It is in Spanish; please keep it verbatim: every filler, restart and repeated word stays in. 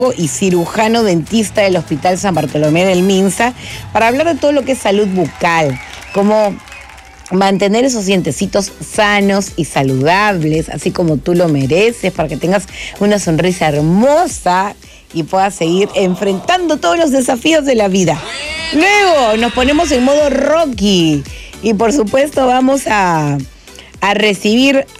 y cirujano dentista del Hospital San Bartolomé del Minsa, para hablar de todo lo que es salud bucal, cómo mantener esos dientecitos sanos y saludables, así como tú lo mereces, para que tengas una sonrisa hermosa y puedas seguir enfrentando todos los desafíos de la vida. Luego nos ponemos en modo Rocky y por supuesto vamos a, a recibir